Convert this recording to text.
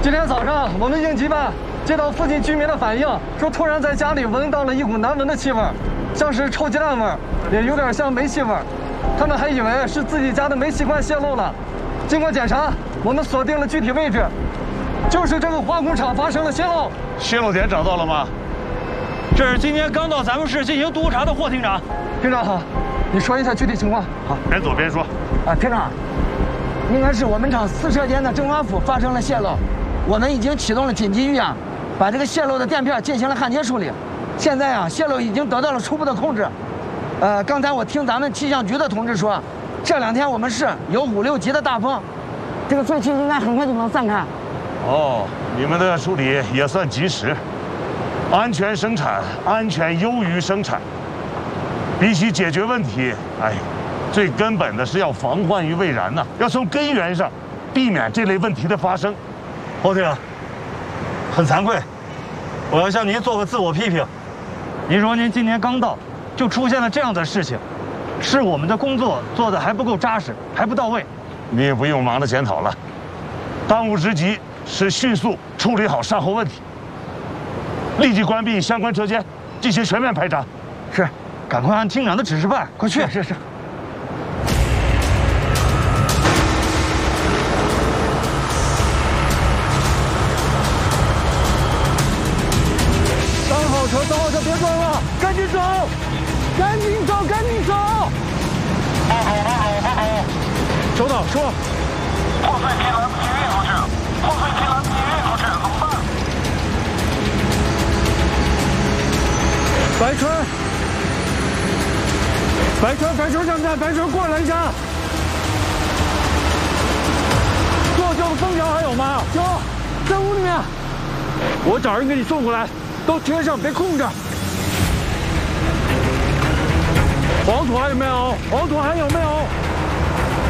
今天早上我们应急班接到附近居民的反映，说突然在家里闻到了一股难闻的气味，像是臭鸡蛋味，也有点像煤气味。他们还以为是自己家的煤气罐泄漏了。经过检查，我们锁定了具体位置，就是这个化工厂发生了泄漏。 泄漏点找到了吗？ 这是今天刚到咱们市进行督查的霍厅长。 厅长好，你说一下具体情况。 好，边走边说。 厅长，应该是我们厂4车间的蒸发府发生了泄漏，我们已经启动了紧急预案，把这个泄漏的垫片进行了焊接处理。现在泄漏已经得到了初步的控制。刚才我听咱们气象局的同志说，这2天我们市有5、6级的大风，这个废气应该很快就能散开。 哦，你们的处理也算及时。安全生产，安全优于生产。比起解决问题，最根本的是要防患于未然呐，要从根源上避免这类问题的发生。 侯厅，很惭愧，我要向您做个自我批评。您说您今年刚到，就出现了这样的事情，是我们的工作做得还不够扎实，还不到位。 你也不用忙着检讨了，当务之急是迅速处理好善后问题。立即关闭相关车间，进行全面排查。 是，赶快按厅长的指示办，快去！ 是。三号车，别转了，赶紧走！好。收到，说。 破碎机来不及运出去，怎么办？ 白川上站，白川过来一下。做旧的封条还有吗？有，在屋里面。我找人给你送过来，都贴上，别空着。黄土还有没有？